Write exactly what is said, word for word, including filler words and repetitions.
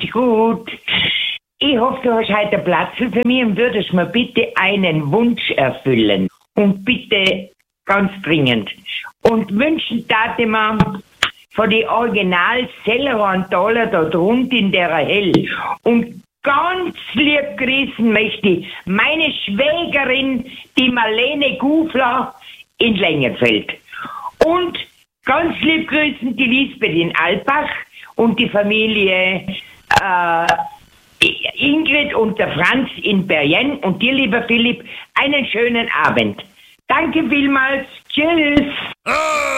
Gut. Ich hoffe, du hast heute Platz für mich und würdest mir bitte einen Wunsch erfüllen. Und bitte ganz dringend. Und wünschen tat ich mir von die Original Sellerhorn-Taler da drunten in der Hell. Und ganz lieb grüßen möchte ich meine Schwägerin, die Marlene Gufler in Längenfeld. Und ganz lieb grüßen die Lisbeth in Alpbach und die Familie äh, Ingrid und der Franz in Bergen. Und dir, lieber Philipp, einen schönen Abend. Danke vielmals. Tschüss.